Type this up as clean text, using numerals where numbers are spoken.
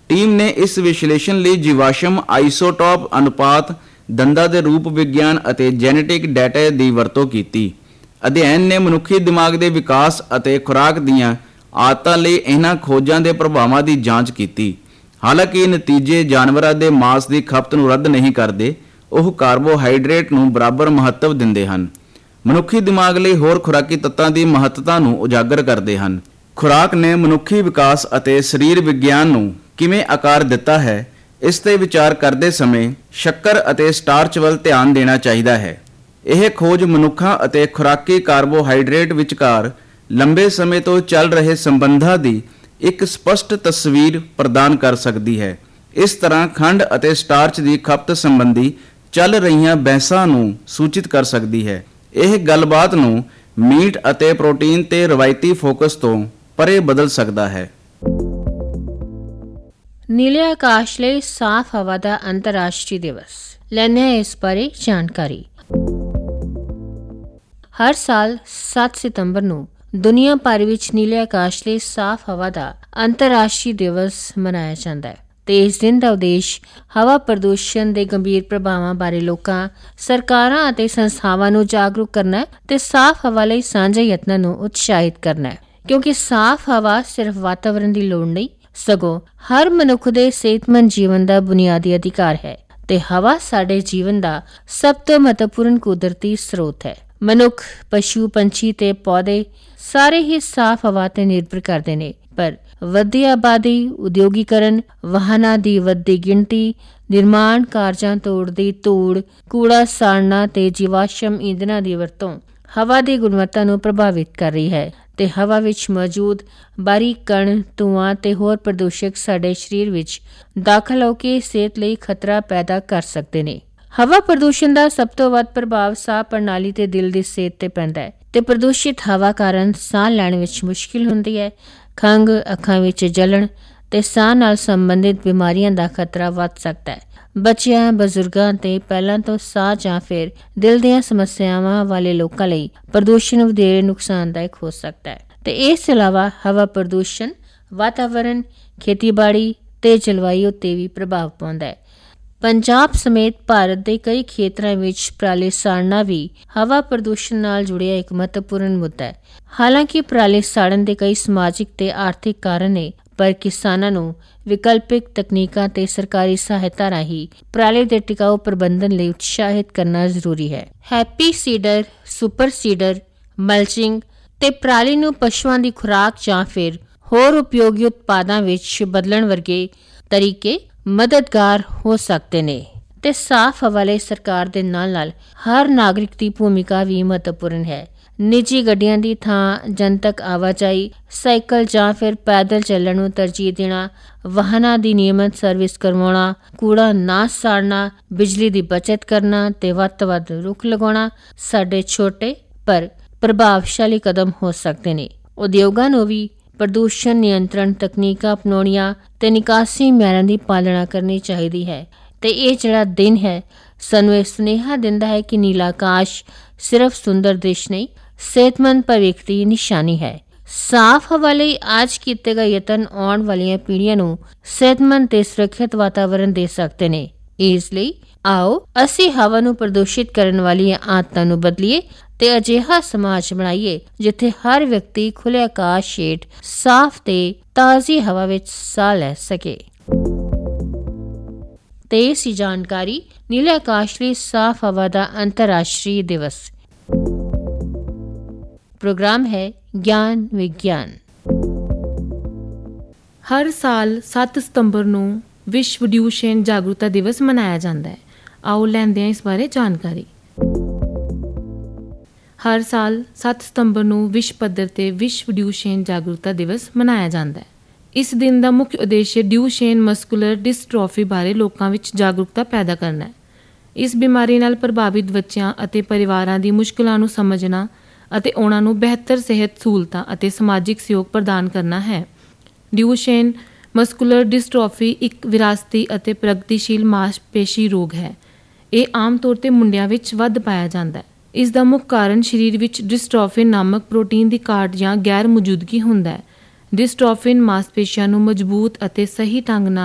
Team ਨੇ ਇਸ ਵਿਸ਼ਲੇਸ਼ਣ ਲਈ ਜੀਵਾਸ਼ਮ ਆਈਸੋਟੋਪ ਅਨੁਪਾਤ, ਦੰਦਾਂ ਦੇ ਰੂਪ ਵਿਗਿਆਨ ਅਤੇ ਜੈਨੇਟਿਕ ਡਾਟਾ ਦੀ ਵਰਤੋਂ ਕੀਤੀ। ਅਧਿਐਨ ਨੇ ਮਨੁੱਖੀ ਦਿਮਾਗ ਦੇ ਵਿਕਾਸ ਅਤੇ ਖੁਰਾਕ ਦੀਆਂ ਆਦਤਾਂ ਲਈ ਇਹਨਾਂ ਖੋਜਾਂ ਦੇ ਪ੍ਰਭਾਵਾਂ ਦੀ ਜਾਂਚ ਕੀਤੀ। ਹਾਲਾਂਕਿ ਇਹ ਨਤੀਜੇ ਜਾਨਵਰਾਂ ਦੇ ਮਾਸ ਦੀ ਖਪਤ ਨੂੰ ਰੱਦ ਨਹੀਂ ਕਰਦੇ, ਉਹ ਕਾਰਬੋਹਾਈਡਰੇਟ ਨੂੰ ਬਰਾਬਰ ਮਹੱਤਵ ਦਿੰਦੇ ਹਨ। ਮਨੁੱਖੀ ਦਿਮਾਗ ਲਈ ਹੋਰ ਖੁਰਾਕੀ ਤੱਤਾਂ ਦੀ ਮਹੱਤਤਾ ਨੂੰ ਉਜਾਗਰ ਕਰਦੇ ਹਨ। ਖੁਰਾਕ ਨੇ ਮਨੁੱਖੀ ਵਿਕਾਸ ਅਤੇ ਸਰੀਰ ਵਿਗਿਆਨ ਨੂੰ ਕਿਵੇਂ ਆਕਾਰ ਦਿੱਤਾ ਹੈ, ਇਸ 'ਤੇ ਵਿਚਾਰ ਕਰਦੇ ਸਮੇਂ ਸ਼ੱਕਰ ਅਤੇ ਸਟਾਰਚ ਵੱਲ ਧਿਆਨ ਦੇਣਾ ਚਾਹੀਦਾ ਹੈ। ਇਹ ਖੋਜ ਮਨੁੱਖਾਂ ਅਤੇ ਖੁਰਾਕੀ ਕਾਰਬੋਹਾਈਡਰੇਟ ਵਿਚਕਾਰ ਲੰਬੇ ਸਮੇਂ ਤੋਂ ਚੱਲ ਰਹੇ ਸੰਬੰਧਾਂ ਦੀ ਇੱਕ ਸਪਸ਼ਟ ਤਸਵੀਰ ਪ੍ਰਦਾਨ ਕਰ ਸਕਦੀ ਹੈ। ਇਸ ਤਰ੍ਹਾਂ ਖੰਡ ਅਤੇ ਸਟਾਰਚ ਦੀ ਖਪਤ ਸੰਬੰਧੀ ਚੱਲ ਰਹੀਆਂ ਬਹਿਸਾਂ ਨੂੰ ਸੂਚਿਤ ਕਰ ਸਕਦੀ ਹੈ। ਇਹ ਗੱਲਬਾਤ ਨੂੰ ਮੀਟ ਅਤੇ ਪ੍ਰੋਟੀਨ ਤੇ ਰਵਾਇਤੀ ਫੋਕਸ ਤੋਂ ਪਰੇ ਬਦਲ ਸਕਦਾ ਹੈ। ਨੀਲੇ ਆਕਾਸ਼ ਲਈ ਸਾਫ਼ ਹਵਾ ਦਾ ਅੰਤਰਰਾਸ਼ਟਰੀ ਦਿਵਸ। ਲੈਂਦੇ ਹਾਂ ਇਸ ਬਾਰੇ ਜਾਣਕਾਰੀ। ਹਰ ਸਾਲ 7 ਸਤੰਬਰ ਨੂੰ ਦੁਨੀਆ ਭਰ ਵਿੱਚ ਨੀਲੇ ਆਕਾਸ਼ ਲਈ ਸਾਫ਼ ਹਵਾ ਦਾ ਅੰਤਰਰਾਸ਼ਟਰੀ ਦਿਵਸ ਮਨਾਇਆ ਜਾਂਦਾ ਹੈ ਤੇ ਇਸ ਦਿਨ ਦਾ ਉਦੇਸ਼ ਹਵਾ ਪ੍ਰਦੂਸ਼ਣ ਦੇ ਗੰਭੀਰ ਪ੍ਰਭਾਵਾਂ ਬਾਰੇ ਲੋਕਾਂ, ਸਰਕਾਰਾਂ ਅਤੇ ਸੰਸਥਾਵਾਂ ਨੂੰ ਜਾਗਰੂਕ ਕਰਨਾ ਤੇ ਸਾਫ਼ ਹਵਾ ਲਈ ਸਾਂਝੇ ਯਤਨਾਂ ਨੂੰ ਉਤਸ਼ਾਹਿਤ ਕਰਨਾ ਹੈ, ਕਿਉਂਕਿ ਸਾਫ਼ ਹਵਾ ਸਿਰਫ ਵਾਤਾਵਰਣ ਦੀ ਲੋੜ ਨਹੀਂ, ਸਗੋਂ ਹਰ ਮਨੁੱਖ ਦੇ ਸਿਹਤਮੰਦ ਜੀਵਨ ਦਾ ਬੁਨਿਆਦੀ ਅਧਿਕਾਰ ਹੈ ਤੇ ਹਵਾ ਸਾਡੇ ਜੀਵਨ ਦਾ ਸਭ ਤੋਂ ਮਹੱਤਵਪੂਰਨ ਕੁਦਰਤੀ ਸਰੋਤ ਹੈ। ਮਨੁੱਖ, ਪਸ਼ੂ, ਪੰਛੀ ਤੇ ਪੌਦੇ ਸਾਰੇ ਹੀ ਸਾਫ਼ ਹਵਾ ਤੇ ਨਿਰਭਰ ਕਰਦੇ ਨੇ, ਪਰ ਵੱਧਦੀ ਆਬਾਦੀ, ਉਦਯੋਗੀਕਰਨ, ਵਾਹਨਾਂ ਦੀ ਵੱਧਦੀ ਗਿਣਤੀ, ਨਿਰਮਾਣ ਕਾਰਜਾਂ ਤੋਂ ਉੱਡਦੀ ਧੂੜ, ਕੂੜਾ ਸਾੜਨਾ ਤੇ ਜੀਵਾਸ਼ਮ ਈਂਧਨਾਂ ਦੀ ਵਰਤੋਂ ਹਵਾ ਦੀ ਗੁਣਵੱਤਾ ਨੂੰ ਪ੍ਰਭਾਵਿਤ ਕਰ ਰਹੀ ਹੈ ਤੇ ਹਵਾ ਵਿੱਚ ਮੌਜੂਦ ਬਾਰੀਕ ਕਣ, ਧੂਆਂ ਤੇ ਹੋਰ ਪ੍ਰਦੂਸ਼ਕ ਸਾਡੇ ਸਰੀਰ ਵਿੱਚ ਦਾਖਲ ਹੋ ਕੇ ਸਿਹਤ ਲਈ ਖਤਰਾ ਪੈਦਾ ਕਰ ਸਕਦੇ ਨੇ। ਹਵਾ ਪ੍ਰਦੂਸ਼ਣ ਦਾ ਸਭ ਤੋਂ ਵੱਧ ਪ੍ਰਭਾਵ ਸਾਹ ਪ੍ਰਣਾਲੀ ਤੇ ਦਿਲ ਦੀ ਸਿਹਤ ਤੇ ਪੈਂਦਾ ਹੈ ਤੇ ਪ੍ਰਦੂਸ਼ਿਤ ਹਵਾ ਕਾਰਨ ਸਾਹ ਲੈਣ ਵਿੱਚ ਮੁਸ਼ਕਿਲ ਹੁੰਦੀ ਹੈ। ਖੰਘ, ਅੱਖਾਂ ਵਿੱਚ ਜਲਣ ਤੇ ਸਾਹ ਨਾਲ ਸੰਬੰਧਿਤ ਬਿਮਾਰੀਆਂ ਦਾ ਖਤਰਾ ਵੱਧ ਸਕਦਾ ਹੈ। ਬੱਚਿਆਂ, ਬਜ਼ੁਰਗਾਂ ਤੇ ਪਹਿਲਾਂ ਤੋਂ ਸਾਹ ਜਾਂ ਫਿਰ ਦਿਲ ਦੀਆਂ ਸਮੱਸਿਆਵਾਂ ਵਾਲੇ ਲੋਕਾਂ ਲਈ ਪ੍ਰਦੂਸ਼ਣ ਵਧੇਰੇ ਨੁਕਸਾਨਦਾਇਕ ਹੋ ਸਕਦਾ ਹੈ ਤੇ ਇਸ ਇਲਾਵਾ ਹਵਾ ਪ੍ਰਦੂਸ਼ਣ ਵਾਤਾਵਰਣ, ਖੇਤੀਬਾੜੀ ਤੇ ਜਲਵਾਯੂ ਤੇ ਵੀ ਪ੍ਰਭਾਵ ਪਾਉਂਦਾ ਹੈ। ਪੰਜਾਬ ਸਮੇਤ ਭਾਰਤ ਦੇ ਕਈ ਖੇਤਰਾਂ ਵਿੱਚ ਪਰਾਲੀ ਸਾੜਨਾ ਵੀ ਹਵਾ ਪ੍ਰਦੂਸ਼ਣ ਨਾਲ ਜੁੜਿਆ ਇੱਕ ਮਹੱਤਵਪੂਰਨ ਮੁੱਦਾ ਹੈ। ਹਾਲਾਂਕਿ ਪਰਾਲੀ ਸਾੜਨ ਦੇ ਕਈ ਸਮਾਜਿਕ ਤੇ ਆਰਥਿਕ ਕਾਰਨ ਨੇ, ਪਰ ਕਿਸਾਨਾਂ ਨੂੰ ਵਿਕਲਪਿਕ ਤਕਨੀਕਾਂ ਤੇ ਸਰਕਾਰੀ ਸਹਾਇਤਾ ਰਾਹੀਂ ਪਰਾਲੀ ਦੇ ਟਿਕਾਊ ਪ੍ਰਬੰਧਨ ਲਈ ਉਤਸ਼ਾਹਿਤ ਕਰਨਾ ਜ਼ਰੂਰੀ ਹੈ। Happy seeder, super seeder, mulching ਤੇ ਪਰਾਲੀ ਨੂੰ ਪਸ਼ੂਆਂ ਦੀ ਖੁਰਾਕ ਜਾਂ ਫਿਰ ਹੋਰ ਉਪਯੋਗੀ ਉਤਪਾਦਾਂ ਵਿੱਚ ਬਦਲਣ ਵਰਗੇ ਤਰੀਕੇ ਮਦਦਗਾਰ ਹੋ ਸਕਦੇ ਨੇ ਤੇ ਸਾਫ਼ ਹਵਾ ਲਈ ਸਰਕਾਰ ਦੇ ਨਾਲ ਹਰ ਨਾਗਰਿਕ ਦੀ ਭੂਮਿਕਾ ਵੀ ਮਹੱਤਵਪੂਰਨ ਹੈ। ਨਿੱਜੀ ਗੱਡੀਆਂ ਦੀ ਥਾਂ ਜਨਤਕ ਆਵਾਜਾਈ, ਸਾਈਕਲ ਜਾਂ ਫਿਰ ਪੈਦਲ ਚੱਲਣ ਨੂੰ ਤਰਜੀਹ ਦੇਣਾ, ਵਾਹਨਾਂ ਦੀ ਨਿਯਮਿਤ ਸਰਵਿਸ ਕਰਵਾਉਣਾ, ਕੂੜਾ ਨਾ ਸਾੜਨਾ, ਬਿਜਲੀ ਦੀ ਬਚਤ ਕਰਨਾ ਤੇ ਵੱਧ ਤੋਂ ਵੱਧ ਰੁੱਖ ਲਗਾਉਣਾ ਸਾਡੇ ਛੋਟੇ ਪਰ ਪ੍ਰਭਾਵਸ਼ਾਲੀ ਕਦਮ ਹੋ ਸਕਦੇ ਨੇ। ਉਦਯੋਗਾਂ ਨੂੰ ਵੀ ਪ੍ਰਦੂਸ਼ਣ ਨਿਯੰਤਰਣ ਤਕਨੀਕਾਂ ਅਪਣਾਉਣੀਆਂ ਤੇ ਨਿਕਾਸੀ ਮਿਆਰਾਂ ਦੀ ਪਾਲਣਾ ਕਰਨੀ ਚਾਹੀਦੀ ਹੈ ਤੇ ਇਹ ਜਿਹੜਾ ਦਿਨ ਹੈ ਸਾਨੂੰ ਇਹ ਸੁਨੇਹਾ ਦਿੰਦਾ ਹੈ ਕਿ ਨੀਲਾ ਆਕਾਸ਼ ਸਿਰਫ ਸੁੰਦਰ ਦ੍ਰਿਸ਼ ਨਹੀਂ, ਸਿਹਤਮੰਦ ਭਵਿੱਖ ਦੀ ਨਿਸ਼ਾਨੀ ਹੈ। ਸਾਫ਼ ਹਵਾ ਲਈ ਅੱਜ ਕੀਤੇ ਗਏ ਯਤਨ ਆਉਣ ਵਾਲੀਆਂ ਪੀੜ੍ਹੀਆਂ ਨੂੰ ਸਿਹਤਮੰਦ ਤੇ ਸੁਰੱਖਿਅਤ ਵਾਤਾਵਰਣ ਦੇ ਸਕਦੇ ਨੇ। ਇਸ ਲਈ ਆਓ ਅਸੀਂ ਹਵਾ ਨੂੰ ਪ੍ਰਦੂਸ਼ਿਤ ਕਰਨ ਵਾਲੀਆਂ ਆਦਤਾਂ ਨੂੰ ਬਦਲੀਏ ਤੇ ਅਜਿਹਾ ਸਮਾਜ ਬਣਾਈਏ ਜਿੱਥੇ ਹਰ ਵਿਅਕਤੀ ਖੁੱਲ੍ਹੇ ਆਕਾਸ਼ ਹੇਠ ਸਾਫ਼ ਤੇ ਤਾਜ਼ੀ ਹਵਾ ਵਿੱਚ ਸਾਹ ਲੈ ਸਕੇ। ਤੇ ਇਹ ਸੀ ਜਾਣਕਾਰੀ ਨੀਲੇ ਆਕਾਸ਼ ਲਈ ਸਾਫ਼ ਹਵਾ ਦਾ ਅੰਤਰਰਾਸ਼ਟਰੀ ਦਿਵਸ। ਪ੍ਰੋਗਰਾਮ ਹੈ ਗਿਆਨ ਵਿਗਿਆਨ। ਹਰ ਸਾਲ 7 ਸਤੰਬਰ ਨੂੰ ਵਿਸ਼ਵ ਡਿਊਸ਼ੇਨ ਜਾਗਰੂਕਤਾ ਦਿਵਸ ਮਨਾਇਆ ਜਾਂਦਾ ਹੈ। ਆਓ ਲੈਂਦੇ ਹਾਂ ਇਸ ਬਾਰੇ ਜਾਣਕਾਰੀ। ਹਰ ਸਾਲ 7 ਸਤੰਬਰ ਨੂੰ ਵਿਸ਼ਵ ਪੱਧਰ ਤੇ ਵਿਸ਼ਵ ਡਿਊਸ਼ੇਨ ਜਾਗਰੂਕਤਾ ਦਿਵਸ ਮਨਾਇਆ ਜਾਂਦਾ ਹੈ। ਇਸ ਦਿਨ ਦਾ ਮੁੱਖ ਉਦੇਸ਼ ਡਿਊਸ਼ੇਨ ਮਸਕੂਲਰ ਡਿਸਟ੍ਰੋਫੀ ਬਾਰੇ ਲੋਕਾਂ ਵਿੱਚ ਜਾਗਰੂਕਤਾ ਪੈਦਾ ਕਰਨਾ ਹੈ। ਇਸ ਬਿਮਾਰੀ ਨਾਲ ਪ੍ਰਭਾਵਿਤ ਬੱਚਿਆਂ ਅਤੇ ਪਰਿਵਾਰਾਂ ਦੀ ਮੁਸ਼ਕਲਾਂ ਨੂੰ ਸਮਝਣਾ ਅਤੇ ਉਹਨਾਂ ਨੂੰ ਬਿਹਤਰ ਸਿਹਤ ਸਹੂਲਤਾਂ ਅਤੇ ਸਮਾਜਿਕ ਸਹਿਯੋਗ ਪ੍ਰਦਾਨ ਕਰਨਾ ਹੈ। ਡਿਊਸ਼ੇਨ ਮਸਕੂਲਰ ਡਿਸਟ੍ਰੋਫੀ ਇੱਕ ਵਿਰਾਸਤੀ ਅਤੇ ਪ੍ਰਗਤੀਸ਼ੀਲ ਮਾਸਪੇਸ਼ੀ ਰੋਗ ਹੈ। ਇਹ ਆਮ ਤੌਰ ਤੇ ਮੁੰਡਿਆਂ ਵਿੱਚ ਵੱਧ ਪਾਇਆ ਜਾਂਦਾ ਹੈ। ਇਸ ਦਾ ਮੁੱਖ ਕਾਰਨ ਸਰੀਰ ਵਿੱਚ ਡਿਸਟ੍ਰੋਫਿਨ ਨਾਮਕ ਪ੍ਰੋਟੀਨ ਦੀ ਘਾਟ ਜਾਂ ਗੈਰ ਮੌਜੂਦਗੀ ਹੁੰਦਾ ਹੈ। ਡਿਸਟ੍ਰੋਫਿਨ ਮਾਸਪੇਸ਼ੀਆਂ ਨੂੰ ਮਜ਼ਬੂਤ ਅਤੇ ਸਹੀ ਢੰਗ ਨਾਲ